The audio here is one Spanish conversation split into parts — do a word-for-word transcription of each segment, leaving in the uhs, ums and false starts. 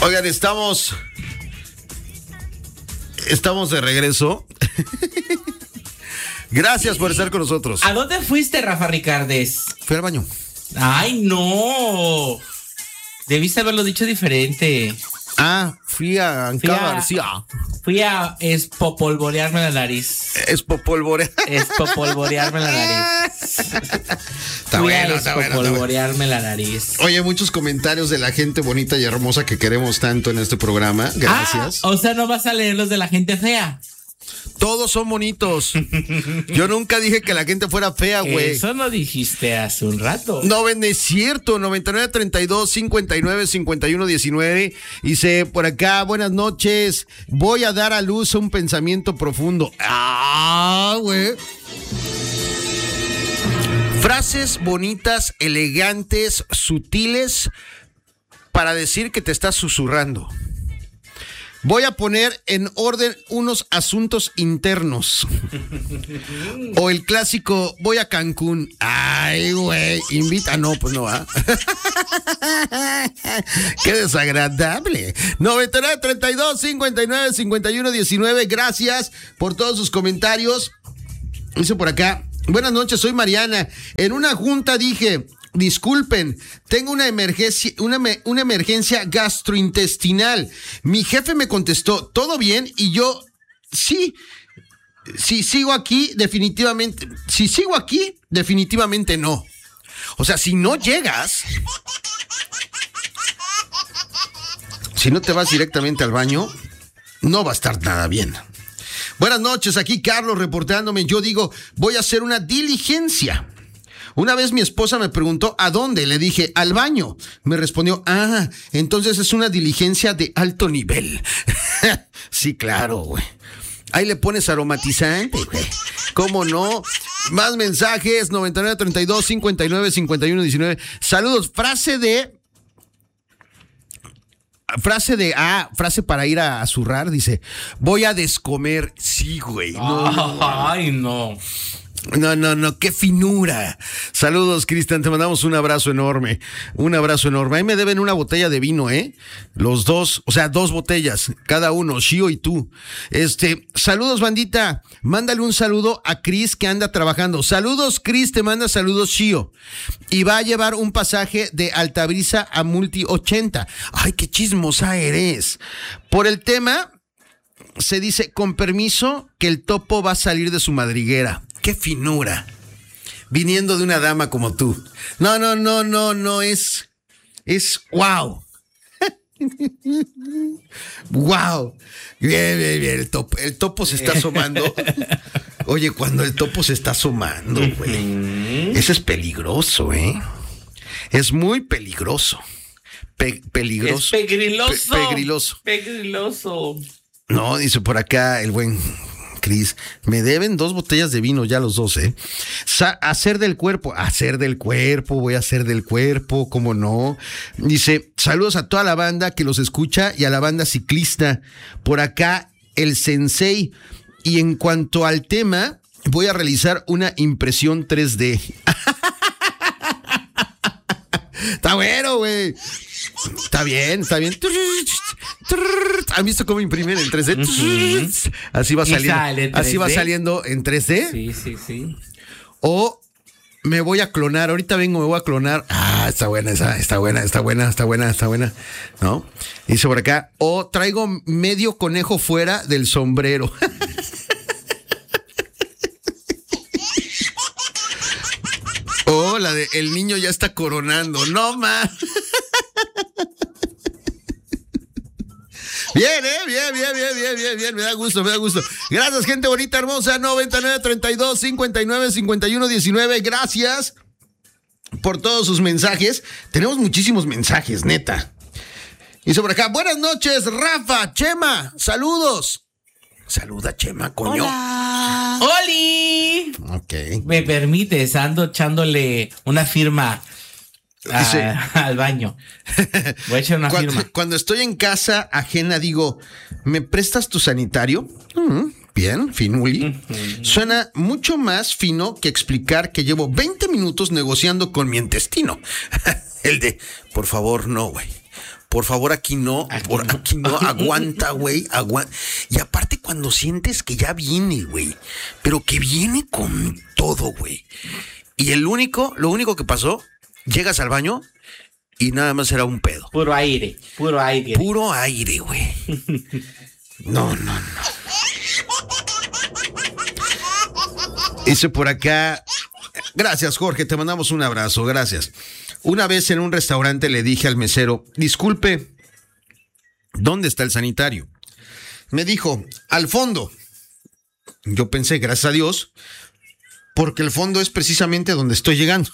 Oigan, estamos... Estamos de regreso. Gracias por estar con nosotros. ¿A dónde fuiste, Rafa Ricardes? Fui al baño. Ay, no. Debiste haberlo dicho diferente. Ah, fui a Anca García. Fui a espopolvorearme la nariz. Espopolvorear. Espopolvorearme la nariz. Está Fui bueno, a está bueno. espopolvorearme la nariz. Oye, muchos comentarios de la gente bonita y hermosa que queremos tanto en este programa. Gracias. Ah, o sea, no vas a leer los de la gente fea. Todos son bonitos. Yo nunca dije que la gente fuera fea, güey. Eso no dijiste hace un rato. No, ven, es cierto. noventa y nueve, treinta y dos, cincuenta y nueve, cincuenta y uno, diecinueve. Dice por acá, buenas noches. Voy a dar a luz un pensamiento profundo. Ah, güey. Frases bonitas, elegantes, sutiles para decir que te estás susurrando. Voy a poner en orden unos asuntos internos. O el clásico, voy a Cancún. Ay, güey, invita. No, pues no va. Qué desagradable. noventa y nueve, treinta y dos, cincuenta y nueve, cincuenta y uno, diecinueve. Gracias por todos sus comentarios. Dice por acá, buenas noches, soy Mariana. En una junta dije... Disculpen, tengo una emergencia, una, una emergencia gastrointestinal. Mi jefe me contestó, ¿todo bien? Y yo, sí, si sigo aquí, definitivamente, si sigo aquí, definitivamente no. O sea, si no llegas, si no te vas directamente al baño, no va a estar nada bien. Buenas noches, aquí Carlos reportándome. Yo digo, voy a hacer una diligencia. Una vez mi esposa me preguntó ¿a dónde? Le dije, al baño. Me respondió, ah, entonces es una diligencia de alto nivel. Sí, claro, güey. Ahí le pones aromatizante, güey. ¿Cómo no? Más mensajes, noventa y nueve, treinta y dos, cincuenta y nueve, cincuenta y uno, diecinueve. Saludos, frase de... Frase de, ah, frase para ir a, a zurrar, dice, voy a descomer. Sí, güey. No, Ay, no. No, no, no, qué finura. Saludos, Cristian, te mandamos un abrazo enorme, un abrazo enorme. Ahí me deben una botella de vino, ¿eh? Los dos, o sea, dos botellas, cada uno, Shio y tú. Este, saludos, bandita, mándale un saludo a Cris que anda trabajando. Saludos, Cris, te manda saludos, Shio. Y va a llevar un pasaje de Altabrisa a Multi ochenta. Ay, qué chismosa eres. Por el tema, se dice, con permiso, que el topo va a salir de su madriguera. ¡Qué finura! Viniendo de una dama como tú. No, no, no, no, no, es... Es wow. Wow. Bien, bien, bien. El topo, el topo se está asomando. Oye, cuando el topo se está asomando, güey. Eso es peligroso, ¿eh? Es muy peligroso. Pe- peligroso. Es pegriloso. Pe- pegriloso. Pegriloso. No, dice por acá el buen... Cris, me deben dos botellas de vino ya los dos, ¿eh? Sa- hacer del cuerpo, hacer del cuerpo, voy a hacer del cuerpo, ¿cómo no? Dice, saludos a toda la banda que los escucha y a la banda ciclista. Por acá, el sensei. Y en cuanto al tema, voy a realizar una impresión tres D. Está bueno, güey. Está bien, está bien. ¿Han visto cómo imprimen en tres D? Uh-huh. Así va saliendo. Así va saliendo en tres D. Sí, sí, sí. O me voy a clonar. Ahorita vengo, me voy a clonar. Ah, está buena esa, está buena, está buena, está buena, está buena. ¿No? Dice por acá. O traigo medio conejo fuera del sombrero. Oh, la de el niño ya está coronando. No más. Bien, eh, bien, bien, bien, bien, bien, bien, me da gusto, me da gusto. Gracias, gente bonita, hermosa, noventa y nueve, treinta y dos, cincuenta y nueve, cincuenta y uno, diecinueve. Gracias por todos sus mensajes. Tenemos muchísimos mensajes, neta. Y sobre acá, buenas noches, Rafa, Chema, saludos. Saluda, Chema, coño. Hola. ¡Oli! Ok. Me permites, ando echándole una firma a, Dice, al baño. Voy a echar una cuando, firma. Cuando estoy en casa ajena, digo, ¿me prestas tu sanitario? Mm, bien, finuli. Uh-huh. Suena mucho más fino que explicar que llevo veinte minutos negociando con mi intestino. El de, por favor, no, güey. Por favor, aquí no, Aquí por no. aquí no, aguanta, güey, aguanta. Y aparte cuando sientes que ya viene, güey, pero que viene con todo, güey. Y el único, lo único que pasó, llegas al baño y nada más era un pedo. Puro aire, puro aire. Puro aire, güey. No, no, no. Dice por acá, gracias Jorge, te mandamos un abrazo, gracias. Una vez en un restaurante le dije al mesero, disculpe, ¿dónde está el sanitario? Me dijo, al fondo. Yo pensé, gracias a Dios, porque el fondo es precisamente donde estoy llegando.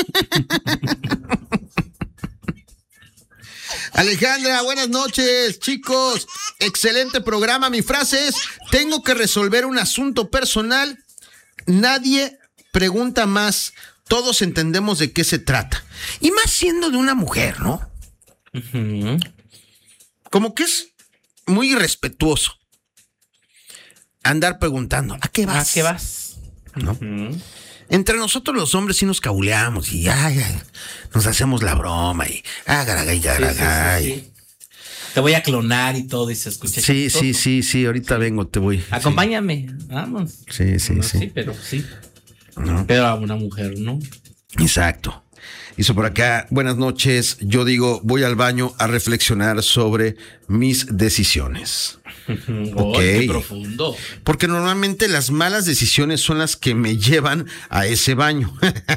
Alejandra, buenas noches, chicos. Excelente programa. Mi frase es, tengo que resolver un asunto personal. Nadie pregunta más. Todos entendemos de qué se trata. Y más siendo de una mujer, ¿no? Uh-huh. Como que es muy irrespetuoso andar preguntando, ¿a qué vas? ¿A qué vas? ¿No? Uh-huh. Entre nosotros los hombres sí nos cabuleamos y ay, ay, nos hacemos la broma y agaragay, agaragay. Sí, sí, sí, sí. Te voy a clonar y todo y se escucha. Sí, chistoso. sí, sí, sí, ahorita vengo, te voy. Acompáñame, vamos. Sí, sí, No, sí. sí, pero sí. No. Pero a una mujer, ¿no? Exacto. Hizo por acá, buenas noches. Yo digo, voy al baño a reflexionar sobre mis decisiones. Oh, Ok. qué profundo. Porque normalmente las malas decisiones son las que me llevan a ese baño.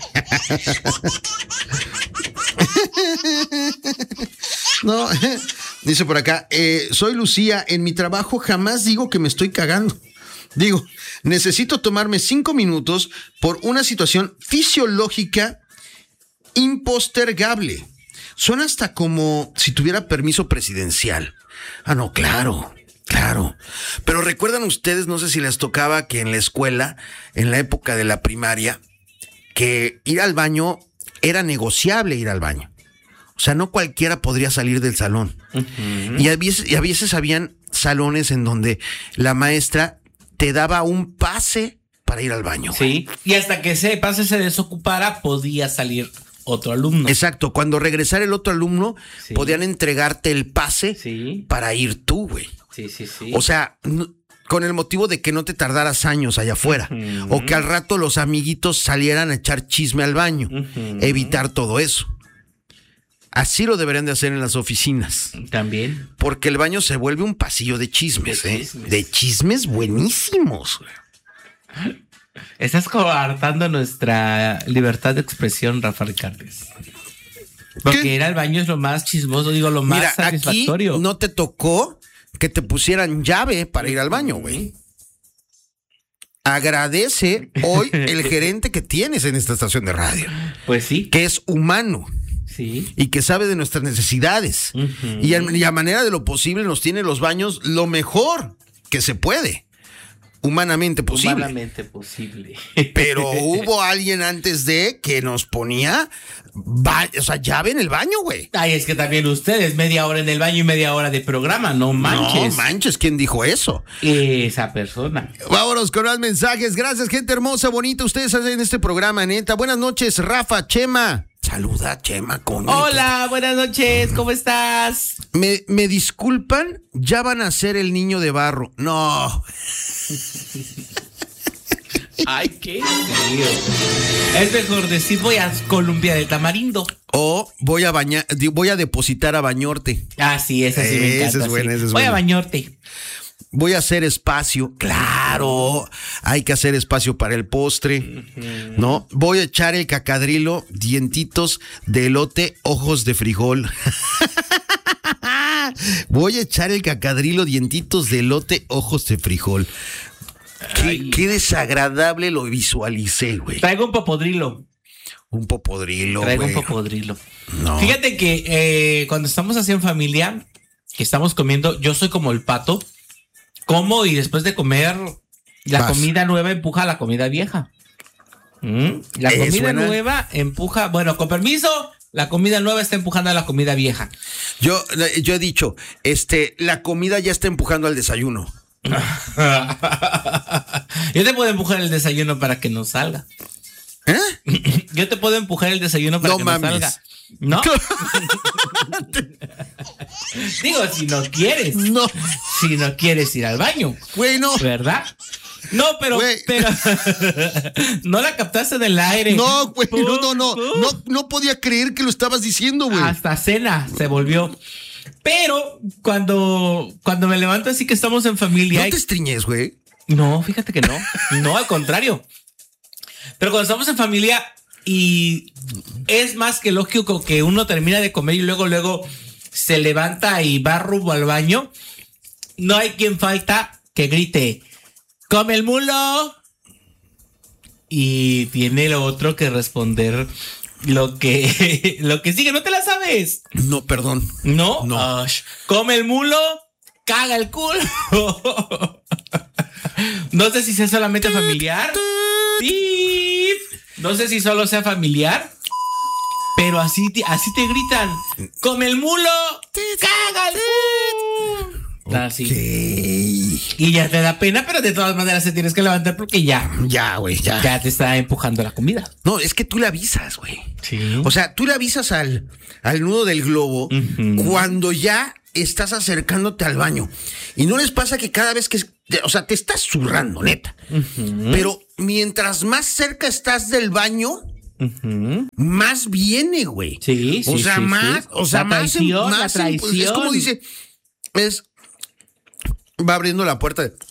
No, dice por acá, eh, soy Lucía, en mi trabajo jamás digo que me estoy cagando. Digo, necesito tomarme cinco minutos por una situación fisiológica impostergable. Suena hasta como si tuviera permiso presidencial. Ah, no, claro, claro. Pero recuerdan ustedes, no sé si les tocaba que en la escuela, en la época de la primaria, que ir al baño era negociable ir al baño. O sea, no cualquiera podría salir del salón. Uh-huh. Y a veces, y a veces habían salones en donde la maestra te daba un pase para ir al baño. Sí, güey. Y hasta que ese pase se desocupara, podía salir otro alumno. Exacto, cuando regresara el otro alumno, sí, podían entregarte el pase, sí, para ir tú, güey. Sí, sí, sí. O sea, no, con el motivo de que no te tardaras años allá afuera. Uh-huh. O que al rato los amiguitos salieran a echar chisme al baño. Uh-huh. Evitar todo eso. Así lo deberían de hacer en las oficinas. También. Porque el baño se vuelve un pasillo de chismes, de, ¿eh? chismes. de chismes buenísimos. Estás coartando nuestra libertad de expresión, Rafa Ricardes. Porque ¿qué? Ir al baño es lo más chismoso, digo, lo más Mira, satisfactorio. Aquí no te tocó que te pusieran llave para ir al baño, güey. Agradece hoy el gerente que tienes en esta estación de radio. Pues sí. Que es humano. Sí. Y que sabe de nuestras necesidades. Uh-huh. Y, a, y a manera de lo posible nos tiene los baños lo mejor que se puede. Humanamente posible. Humanamente posible. Pero hubo alguien antes de que nos ponía, ba- o sea, llave en el baño, güey. Ay, es que también ustedes, media hora en el baño y media hora de programa, no manches. No manches, ¿quién dijo eso? Esa persona. Vámonos con más mensajes. Gracias, gente hermosa, bonita. Ustedes hacen este programa, neta. Buenas noches, Rafa, Chema. Saluda, Chema, coño. Hola, buenas noches, ¿cómo estás? Me, me disculpan, ya van a ser el niño de barro. No. Ay, qué lío. Es mejor decir voy a Columbia del Tamarindo. O voy a bañar, voy a depositar a Bañorte. Ah, sí, esa sí me encanta. Esa es buena, sí. esa es voy buena. a Bañorte. Voy a hacer espacio. Claro, hay que hacer espacio para el postre, uh-huh. ¿no? Voy a echar el cacadrilo, dientitos de elote, ojos de frijol. Voy a echar el cacadrilo, dientitos de elote, ojos de frijol. Qué, qué desagradable lo visualicé, güey. Traigo un popodrilo. Un popodrilo, Traigo güey. un popodrilo. No. Fíjate que eh, cuando estamos así en familia, que estamos comiendo, yo soy como el pato. Como y después de comer, la Vas. comida nueva empuja a la comida vieja. ¿Mm? La comida suena? nueva empuja, bueno, con permiso, la comida nueva está empujando a la comida vieja. Yo, yo he dicho, este, la comida ya está empujando al desayuno. Yo te puedo empujar el desayuno para que no salga. ¿Eh? Yo te puedo empujar el desayuno para no que mames. no salga. ¿No? Digo, si no quieres. No. Si no quieres ir al baño. Bueno. ¿Verdad? No, pero, güey. pero no la captaste del aire. No, güey, no, no, no, no, no podía creer que lo estabas diciendo, güey. Hasta cena se volvió. Pero cuando, cuando me levanto así que estamos en familia. ¿No te estriñes, güey? No, fíjate que no. No, al contrario. Pero cuando estamos en familia y es más que lógico que uno termina de comer y luego, luego se levanta y va rumbo al baño, no hay quien falta que grite: ¡come el mulo! Y tiene el otro que responder lo que, lo que sigue. ¿No te la sabes? No, perdón. ¿No? No. Uh, come el mulo, caga el culo. No sé si sea solamente familiar. Sí. No sé si solo sea familiar. Pero así te, así te gritan: come el mulo, caga el culo. Así. Okay. Y ya te da pena, pero de todas maneras te tienes que levantar porque ya. Ya, güey, ya. Ya te está empujando la comida. No, es que tú le avisas, güey. Sí. O sea, tú le avisas al, al nudo del globo uh-huh. cuando ya estás acercándote al baño. Y no les pasa que cada vez que... O sea, te estás zurrando, neta. Uh-huh. Pero mientras más cerca estás del baño... Uh-huh. Más viene, güey. Sí, sí. O sea, sí, más... Sí. O sea, la más... Traición, más la traición. Es como dice... Es... Va abriendo la puerta de...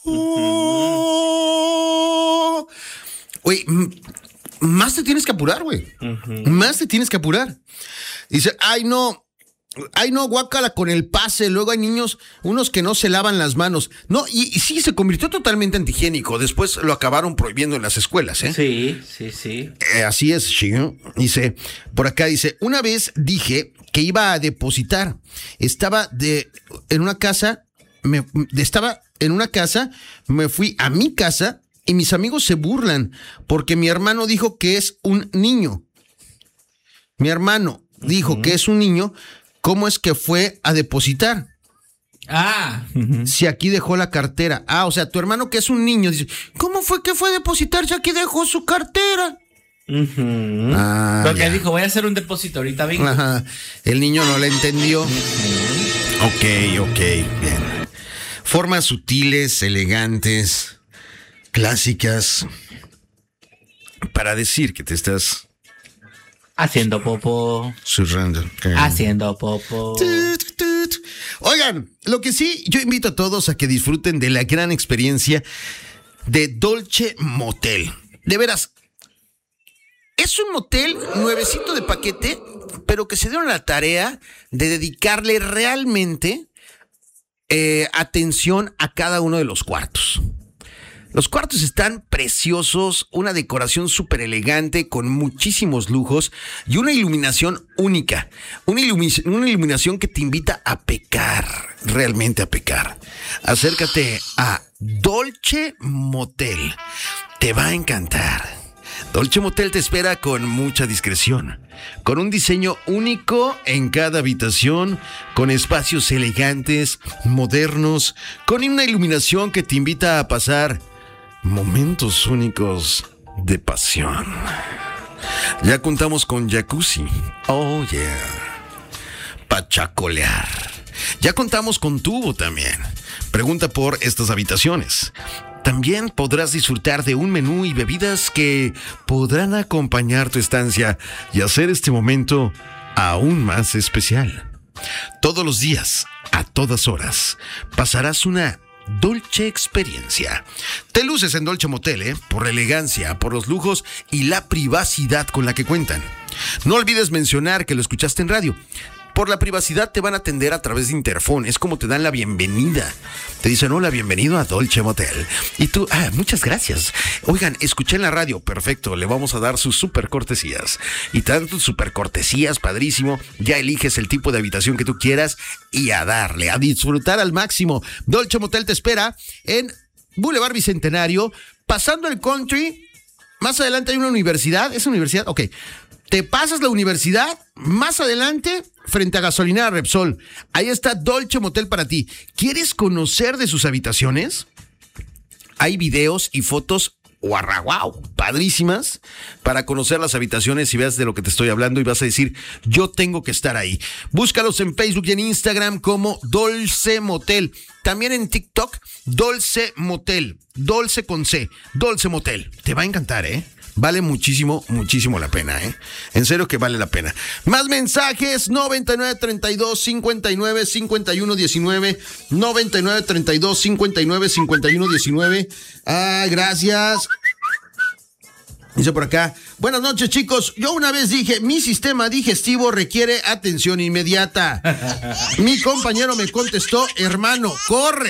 Uh-huh. Güey, más te tienes que apurar, güey. Uh-huh. Más te tienes que apurar. Dice, ay, no... Ay, no, guácala con el pase. Luego hay niños, unos que no se lavan las manos. No, y, y sí, se convirtió totalmente antihigiénico. Después lo acabaron prohibiendo en las escuelas, ¿eh? Sí, sí, sí. Eh, así es, chico. Dice, por acá dice, una vez dije que iba a depositar. Estaba de, en una casa, me, estaba en una casa, me fui a mi casa y mis amigos se burlan porque mi hermano dijo que es un niño. Mi hermano uh-huh. dijo que es un niño. ¿Cómo es que fue a depositar? Ah. Uh-huh. Si aquí dejó la cartera. Ah, o sea, tu hermano que es un niño dice, ¿cómo fue que fue a depositar si aquí dejó su cartera? Uh-huh. Ah, Porque ya. dijo, voy a hacer un depósito, ahorita vengo. Ajá. El niño no le entendió. Uh-huh. Ok, ok, bien. Formas sutiles, elegantes, clásicas, para decir que te estás... Haciendo popo. Zurrando. Okay. Haciendo popo. Tut, tut. Oigan, lo que sí, yo invito a todos a que disfruten de la gran experiencia de Dolce Motel. De veras, es un motel nuevecito de paquete, pero que se dieron la tarea de dedicarle realmente eh, atención a cada uno de los cuartos. Los cuartos están preciosos, una decoración súper elegante con muchísimos lujos y una iluminación única. Una, ilumi- una iluminación que te invita a pecar, realmente a pecar. Acércate a Dolce Motel. Te va a encantar. Dolce Motel te espera con mucha discreción, con un diseño único en cada habitación, con espacios elegantes, modernos, con una iluminación que te invita a pasar momentos únicos de pasión. Ya contamos con jacuzzi. Oh, yeah. Pa' chacolear. Ya contamos con tubo también. Pregunta por estas habitaciones. También podrás disfrutar de un menú y bebidas que podrán acompañar tu estancia y hacer este momento aún más especial. Todos los días, a todas horas, pasarás una Dolce experiencia. Te luces en Dolce Motel, ¿eh? Por la elegancia, por los lujos y la privacidad con la que cuentan. No olvides mencionar que lo escuchaste en radio. Por la privacidad te van a atender a través de interfón. Es como te dan la bienvenida. Te dicen, hola, bienvenido a Dolce Motel. Y tú, ah, muchas gracias. Oigan, escuché en la radio. Perfecto, le vamos a dar sus super cortesías. Y tanto super cortesías, padrísimo. Ya eliges el tipo de habitación que tú quieras y a darle, a disfrutar al máximo. Dolce Motel te espera en Boulevard Bicentenario, pasando el country. Más adelante hay una universidad. ¿Es una universidad? Ok. Te pasas la universidad, más adelante, frente a Gasolinera Repsol. Ahí está Dolce Motel para ti. ¿Quieres conocer de sus habitaciones? Hay videos y fotos o Arraguao, padrísimas, para conocer las habitaciones y veas de lo que te estoy hablando y vas a decir, yo tengo que estar ahí. Búscalos en Facebook y en Instagram como Dolce Motel. También en TikTok, Dolce Motel, Dolce con C, Dolce Motel. Te va a encantar, ¿eh? Vale muchísimo, muchísimo la pena, ¿eh? En serio que vale la pena. Más mensajes, noventa y nueve, treinta y dos, cincuenta y nueve, cincuenta y uno, diecinueve, noventa y nueve, treinta y dos, cincuenta y nueve, cincuenta y uno, diecinueve. Ah, gracias. Dice por acá, buenas noches, chicos. Yo una vez dije, mi sistema digestivo requiere atención inmediata. Mi compañero me contestó, hermano, corre.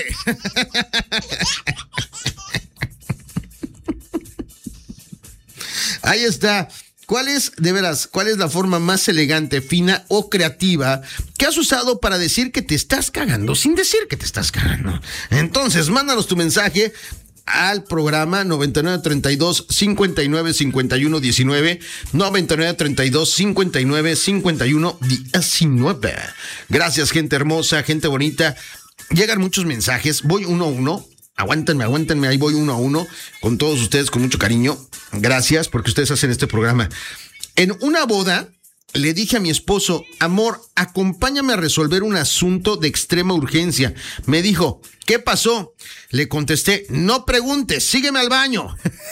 Ahí está. ¿Cuál es, de veras, cuál es la forma más elegante, fina o creativa que has usado para decir que te estás cagando sin decir que te estás cagando? Entonces, mándanos tu mensaje al programa noventa y nueve, treinta y dos, cincuenta y nueve, cincuenta y uno, diecinueve, noventa y nueve, treinta y dos, cincuenta y nueve, cincuenta y uno, diecinueve. Gracias, gente hermosa, gente bonita. Llegan muchos mensajes, voy uno a uno. Aguántenme, aguántenme, ahí voy uno a uno con todos ustedes con mucho cariño. Gracias porque ustedes hacen este programa. En una boda le dije a mi esposo, amor, acompáñame a resolver un asunto de extrema urgencia. Me dijo, ¿qué pasó? Le contesté, no preguntes, sígueme al baño.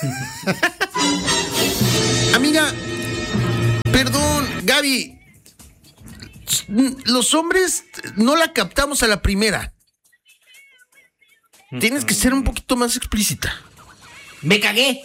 Amiga, perdón, Gaby, los hombres no la captamos a la primera. Tienes que ser un poquito más explícita. ¡Me cagué!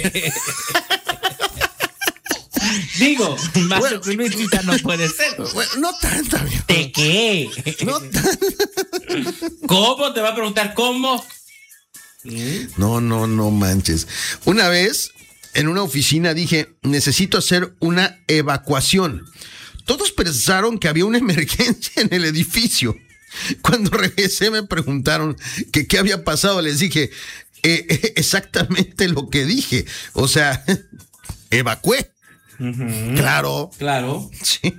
Digo, más bueno, explícita no puede ser. Bueno, no tanto, amigo. ¿De qué? No tanto. ¿Cómo? ¿Te va a preguntar cómo? No, no, no manches. Una vez, en una oficina dije, necesito hacer una evacuación. Todos pensaron que había una emergencia en el edificio. Cuando regresé me preguntaron que qué había pasado. Les dije eh, eh, exactamente lo que dije. O sea, evacué. Uh-huh. Claro. Claro. Sí.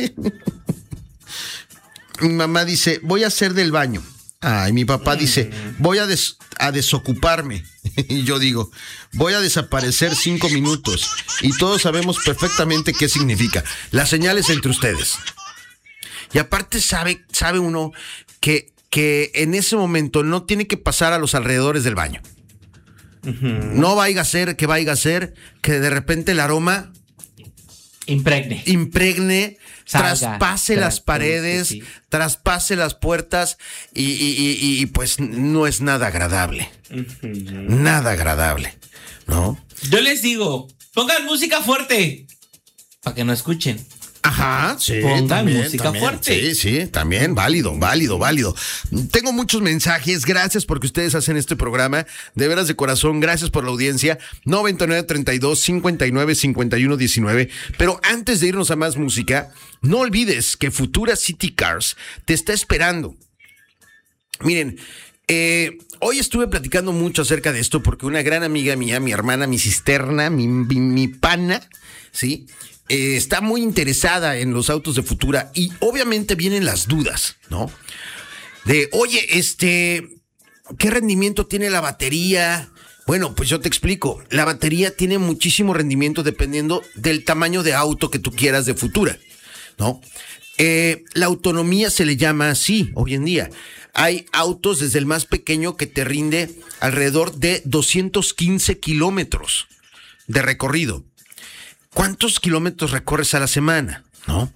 Mi mamá dice, voy a hacer del baño. Ay, mi papá uh-huh. dice, voy a, des- a desocuparme. Y yo digo, voy a desaparecer cinco minutos. Y todos sabemos perfectamente qué significa. Las señales entre ustedes. Y aparte sabe, sabe uno que, que en ese momento no tiene que pasar a los alrededores del baño. Uh-huh. No vaya a ser que vaya a ser que de repente el aroma impregne, impregne Salga, traspase tra- las paredes, sí, sí. traspase las puertas y, y, y, y pues no es nada agradable. Uh-huh. Nada agradable, ¿no? Yo les digo, pongan música fuerte para que no escuchen. Ajá, sí. Pongan también, música también, fuerte. Sí, sí, también, válido, válido, válido. Tengo muchos mensajes, gracias porque ustedes hacen este programa, de veras de corazón, gracias por la audiencia, noventa y nueve, treinta y dos, cincuenta y nueve, cincuenta y uno, diecinueve, pero antes de irnos a más música, no olvides que Futura City Cars te está esperando. Miren, eh, hoy estuve platicando mucho acerca de esto porque una gran amiga mía, mi hermana, mi cisterna, mi, mi, mi pana, ¿sí?, Eh, está muy interesada en los autos de Futura y obviamente vienen las dudas, ¿no? De, oye, este, ¿qué rendimiento tiene la batería? Bueno, pues yo te explico. La batería tiene muchísimo rendimiento dependiendo del tamaño de auto que tú quieras de Futura, ¿no? Eh, la autonomía se le llama así hoy en día. Hay autos desde el más pequeño que te rinde alrededor de doscientos quince kilómetros de recorrido. ¿Cuántos kilómetros recorres a la semana? ¿No?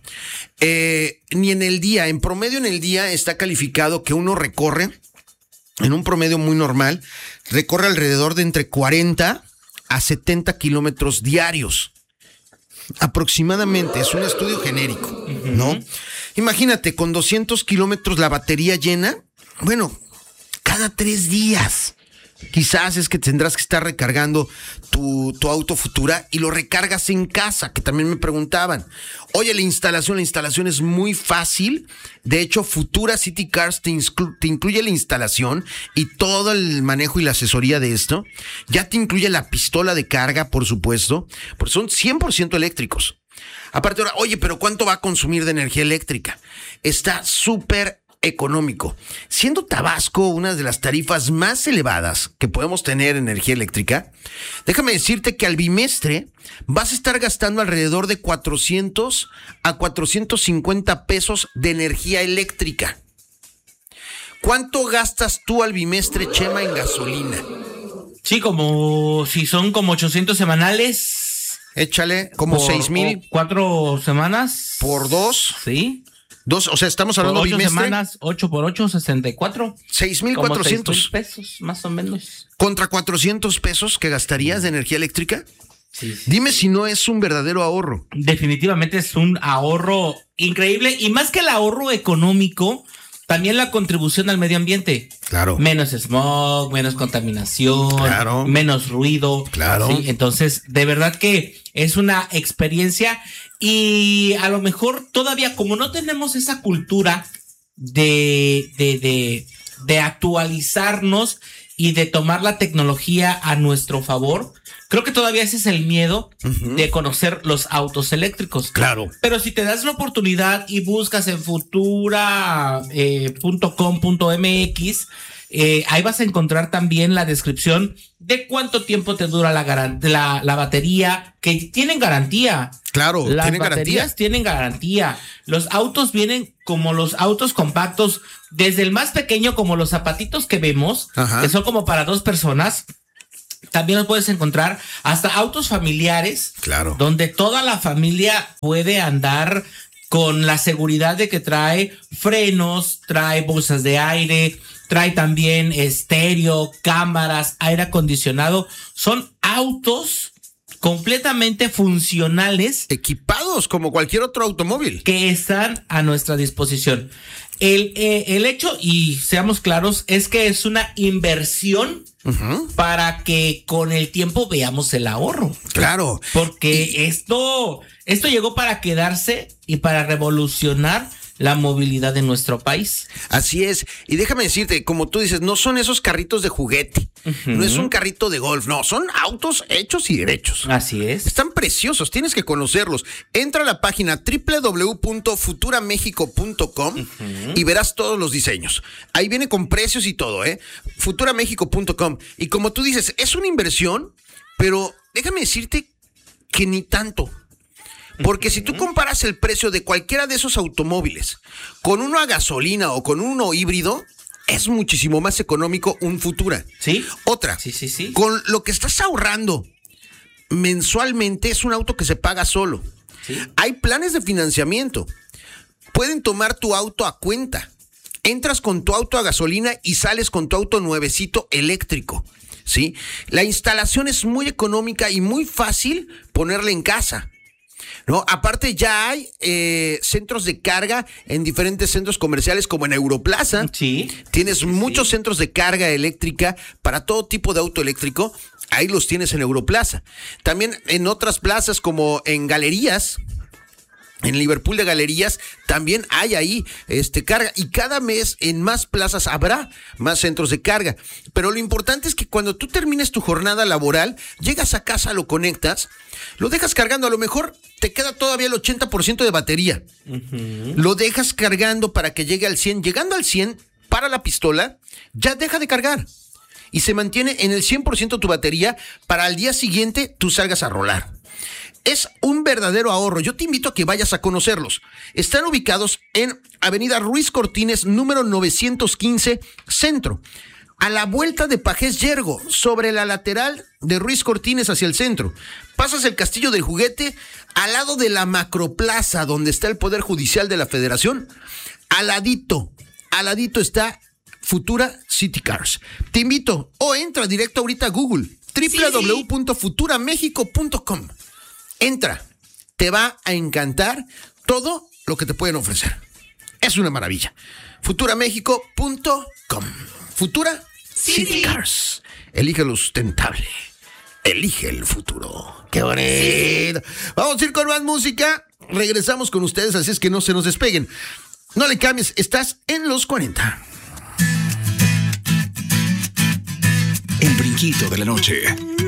Eh, ni en el día, en promedio en el día está calificado que uno recorre, en un promedio muy normal, recorre alrededor de entre cuarenta a setenta kilómetros diarios. Aproximadamente, es un estudio genérico, ¿no? Uh-huh. Imagínate, con doscientos kilómetros la batería llena, bueno, cada tres días. Quizás es que tendrás que estar recargando tu, tu auto Futura y lo recargas en casa, que también me preguntaban. Oye, la instalación, la instalación es muy fácil. De hecho, Futura City Cars te, inclu- te incluye la instalación y todo el manejo y la asesoría de esto. Ya te incluye la pistola de carga, por supuesto, porque son cien por ciento eléctricos. Aparte ahora, oye, pero ¿cuánto va a consumir de energía eléctrica? Está súper económico. Siendo Tabasco una de las tarifas más elevadas que podemos tener en energía eléctrica, déjame decirte que al bimestre vas a estar gastando alrededor de cuatrocientos a cuatrocientos cincuenta pesos de energía eléctrica. ¿Cuánto gastas tú al bimestre, Chema, en gasolina? Sí, como si son como ochocientos semanales. Échale como seis mil. Cuatro semanas. Por dos. Sí. Dos, o sea, estamos hablando por ocho bimestre. semanas, ocho por ocho, sesenta y cuatro. Seis mil cuatrocientos pesos, más o menos. Contra cuatrocientos pesos que gastarías de energía eléctrica. Sí, sí, Dime sí. si no es un verdadero ahorro. Definitivamente es un ahorro increíble y más que el ahorro económico, también la contribución al medio ambiente. Claro. Menos smog, menos contaminación, Claro. menos ruido. Claro. ¿Sí? Entonces, de verdad que es una experiencia y a lo mejor todavía como no tenemos esa cultura de, de, de, de actualizarnos y de tomar la tecnología a nuestro favor, creo que todavía ese es el miedo uh-huh. de conocer los autos eléctricos. Claro. Pero si te das una oportunidad y buscas en futura punto com punto m x, eh, ahí vas a encontrar también la descripción de cuánto tiempo te dura la, garant- la, la batería, que tienen garantía. Claro, Las tienen baterías garantía. tienen garantía. Los autos vienen como los autos compactos, desde el más pequeño como los zapatitos que vemos, Ajá. que son como para dos personas. También los puedes encontrar hasta autos familiares, Claro. donde toda la familia puede andar con la seguridad de que trae frenos, trae bolsas de aire, trae también estéreo, cámaras, aire acondicionado. Son autos completamente funcionales, Equipados como cualquier otro automóvil. que están a nuestra disposición. El, eh, el hecho, y seamos claros, es que es una inversión uh-huh. para que con el tiempo veamos el ahorro. Claro. Porque y... esto, esto llegó para quedarse y para revolucionar la movilidad de nuestro país. Así es. Y déjame decirte, como tú dices, no son esos carritos de juguete. Uh-huh. No es un carrito de golf. No, son autos hechos y derechos. Así es. Están preciosos. Tienes que conocerlos. Entra a la página doble u doble u doble u punto futura méxico punto com uh-huh. y verás todos los diseños. Ahí viene con precios y todo, ¿eh? futura méxico punto com. Y como tú dices, es una inversión, pero déjame decirte que ni tanto. Porque si tú comparas el precio de cualquiera de esos automóviles con uno a gasolina o con uno híbrido, es muchísimo más económico un Futura. Sí. Otra, sí, sí, sí. Con lo que estás ahorrando mensualmente es un auto que se paga solo. Sí. Hay planes de financiamiento. Pueden tomar tu auto a cuenta. Entras con tu auto a gasolina y sales con tu auto nuevecito eléctrico. ¿Sí? La instalación es muy económica y muy fácil ponerla en casa. No, aparte ya hay eh, centros de carga en diferentes centros comerciales como en Europlaza. Sí. Tienes sí, muchos sí. centros de carga eléctrica para todo tipo de auto eléctrico. Ahí los tienes en Europlaza. También en otras plazas como en Galerías. En Liverpool de Galerías también hay ahí este carga y cada mes en más plazas habrá más centros de carga. Pero lo importante es que cuando tú termines tu jornada laboral, llegas a casa, lo conectas, lo dejas cargando, a lo mejor te queda todavía el ochenta por ciento de batería. Uh-huh. Lo dejas cargando para que llegue al cien. Llegando al cien, para la pistola, ya deja de cargar. Y se mantiene en el cien por ciento tu batería para al día siguiente tú salgas a rolar. Es un verdadero ahorro. Yo te invito a que vayas a conocerlos. Están ubicados en Avenida Ruiz Cortines, número novecientos quince, Centro. A la vuelta de Pajés Yergo, sobre la lateral de Ruiz Cortines hacia el centro. Pasas el Castillo del Juguete, al lado de la Macroplaza, donde está el Poder Judicial de la Federación. Al ladito, al ladito está Futura City Cars. Te invito, o entra directo ahorita a Google, doble u doble u doble u punto futura méxico punto com. Entra, te va a encantar todo lo que te pueden ofrecer. Es una maravilla. futura méxico punto com. Futura Sí, City sí. Cars. Elige lo sustentable. Elige el futuro. ¡Qué bonito! Vamos a ir con más música. Regresamos con ustedes, así es que no se nos despeguen. No le cambies, estás en los cuarenta. El brinquito de la noche.